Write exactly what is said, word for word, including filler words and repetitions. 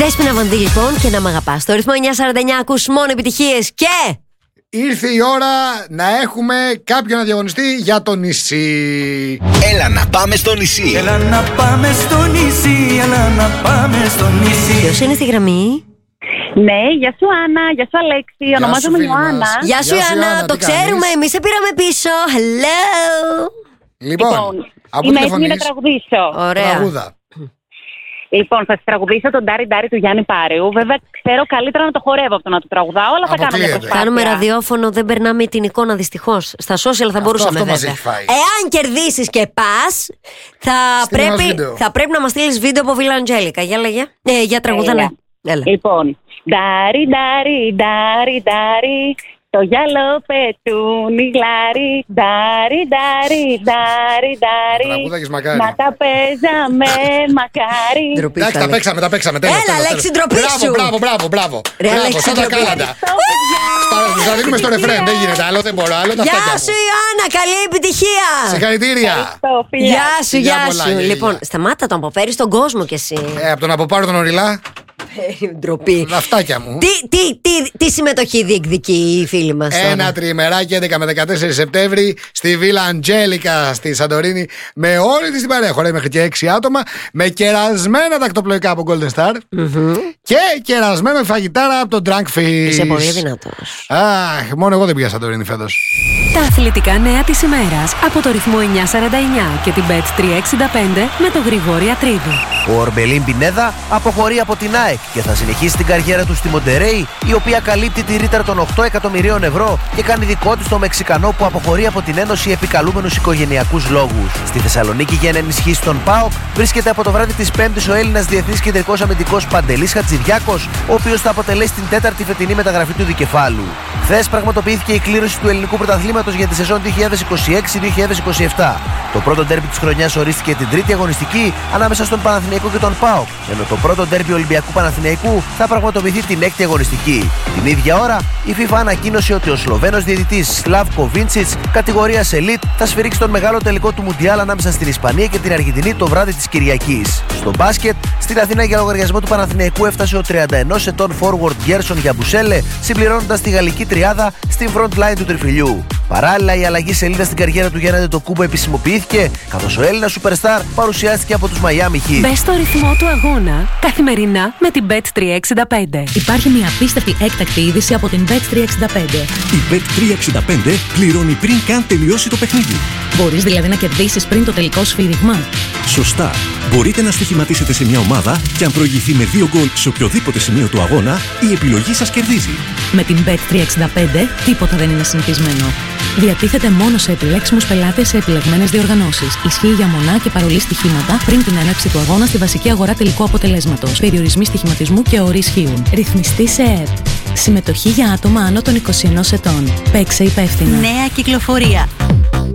Δέσποινα Βανδύ λοιπόν και να μ' αγαπάς. Στο ρυθμό εννιά σαράντα εννιά ακούς μόνο επιτυχίες και... Ήρθε η ώρα να έχουμε κάποιον να διαγωνιστεί για το νησί. Έλα να πάμε στο νησί. Έλα να πάμε στο νησί. Έλα να πάμε στο νησί. Ποιος είναι στη γραμμή? Ναι, γεια σου Άννα, γεια σου Αλέξη, Γεια ονομάζομαι σου, φίλη Ιωάννα. μας. Γεια σου Γεια σου, Ιωάννα, Ιωάννα, το τι ξέρουμε, κάνεις? εμείς σε πήραμε πίσω. Hello. Λοιπόν, από είμαι πού έτοιμη να τηλεφωνείς? τραγουδήσω. Ωραία. Τραγούδα. Λοιπόν, θα σας τραγουδήσω τον Ντάρι Ντάρι του Γιάννη Πάρεου. Βέβαια, ξέρω καλύτερα να το χορεύω από το να το τραγουδάω, αλλά θα κάνω μια Αποκλείεται. προσπάθεια. Κάνουμε ραδιόφωνο, δεν περνάμε την εικόνα δυστυχώς. Στα social θα μπορούσαμε αυτό μας βέβαια. έχει φάει. Εάν κερδίσεις και πας, θα Στείλ μας πρέπει, βίντεο. θα πρέπει να μας στείλεις βίντεο από Βίλα Αντζέλικα. Για λέγε. Ε, για τραγουδά, ναι. Έλα. Λοιπόν, Ντάρι Ντάρι Ντάρι Ντάρι, το γυαλό πετούνι γλάρι. Ντάρι Ντάρι Ντάρι Ντάρι, Τραγούδακες μακάρι. να τα παίζαμε μακάρι. Ντροπή Εντάξει, σου, τα Αλέξη. παίξαμε, τα παίξαμε. Τέλος, Έλα, τέλος, Αλέξη, τέλος. ντροπή Μπράβο, σου. μπράβο, μπράβο, μπράβο. Ρε, Μπράβο, Αλέξη, σαν τα ντροπή. κάλαντα. Στα- Θα δίνουμε στο ρεφρέν, δεν γίνεται άλλο, δεν μπορώ άλλο. Τα Γεια φτάκια σου μου. Ιωάννα, καλή επιτυχία. Συγχαρητήρια. Το φιλιά. Γεια σου, Φιλιά γεια πολλά, σου. γεια, Λοιπόν, γεια. σταμάτα τον αποφέρει στον κόσμο κι εσύ. Ε, από τον αποπάρο τον Οριλά, Ντροπή. τα φτάκια μου. Τι, τι, τι, τι συμμετοχή διεκδικεί η φίλη μας τώρα? Ένα τριημεράκι έντεκα με δεκατέσσερις Σεπτέμβρη στη Βίλα Αντζέλικα στη Σαντορίνη με όλη τη την παρέα. Χωράει μέχρι και έξι άτομα με κερασμένα τακτοπλοϊκά από Golden Star και κερασμένο φαγητάρα από τον Drunk Fish. Είσαι πολύ δυνατός. Αχ, μόνο εγώ δεν πήγα Σαντορίνη φέτος. Τα αθλητικά νέα της ημέρας από το ρυθμό εννιά σαράντα εννιά και την μπετ τριακόσια εξήντα πέντε με τον Γρηγόρη Ατρίδη. Ο Ορμπελίν Πινέδα αποχωρεί από την ΑΕΚ και θα συνεχίσει την καριέρα του στη Μοντερέι, η οποία καλύπτει τη ρήτρα των οκτώ εκατομμυρίων ευρώ και κάνει δικό της το Μεξικανό που αποχωρεί από την Ένωση επικαλούμενους οικογενειακούς λόγους. Στη Θεσσαλονίκη για να ενισχύσει τον ΠΑΟΚ βρίσκεται από το βράδυ της Πέμπτης ο Έλληνας διεθνής κεντρικός αμυντικός Παντελής Χατζηδιάκος, ο οποίος θα αποτελέσει την τέταρτη φετινή μεταγραφή του δικεφάλου. Χθες πραγματοποιήθηκε η κλήρωση του ελληνικού πρωταθλήματος για τη σεζόν δύο χιλιάδες είκοσι έξι δύο χιλιάδες είκοσι επτά. Το πρώτο ντέρμπι της χρονιάς ορίστηκε την τρίτη αγωνιστική ανάμεσα στον Παναθηναϊκό και τον ΠΑΟΚ, ενώ το πρώτο ντέρμπι Ολυμπιακού Παναθηναϊκού θα πραγματοποιηθεί την έκτη αγωνιστική. Την ίδια ώρα, η FIFA ανακοίνωσε ότι ο Σλοβαίνος διαιτητής Σλάβκο Βίντσιτς, κατηγορίας Elite, θα σφυρίξει τον μεγάλο τελικό του Μουντιάλ ανάμεσα στην Ισπανία και την Αργεντινή το βράδυ της Κυριακής. Στο μπάσκετ, στην Αθήνα για λογαριασμό του Παναθηναϊκού έφτασε ο τριάντα ενός ετών forward Γκέρσον Γιαμπουσέλε, συμπληρώνοντας τη γαλλική τριάδα στην front line του τριφυλιού. Παράλληλα, η αλλαγή σελίδα στην καριέρα του Γιάννη Αντετοκούνμπο επισημοποιήθηκε, καθώς ο Έλληνας Superstar παρουσιάστηκε από τους Miami Heat. Μπες στο ρυθμό του αγώνα καθημερινά με την μπετ τριακόσια εξήντα πέντε. Υπάρχει μια απίστευτη έκτακτη είδηση από την μπετ τριακόσια εξήντα πέντε. Η μπετ τριακόσια εξήντα πέντε πληρώνει πριν καν τελειώσει το παιχνίδι. Μπορείς δηλαδή να κερδίσεις πριν το τελικό σφύριγμα. Σωστά. Μπορείτε να στοιχηματίσετε σε μια ομάδα και αν προηγηθεί με δύο γκολ σε οποιοδήποτε σημείο του αγώνα, η επιλογή σας κερδίζει. Με την μπετ τριακόσια εξήντα πέντε τίποτα δεν είναι συνηθισμένο. Διατίθεται μόνο σε επιλέξιμους πελάτες σε επιλεγμένες διοργανώσεις. Ισχύει για μονά και παρολί στοιχήματα πριν την έναρξη του αγώνα στη βασική αγορά τελικού αποτελέσματος. Περιορισμοί στοιχηματισμού και όροι ισχύουν. Ρυθμιστή σε ΕΕΠ. Συμμετοχή για άτομα άνω των είκοσι ενός ετών. Παίξε υπεύθυνα. Νέα κυκλοφορία.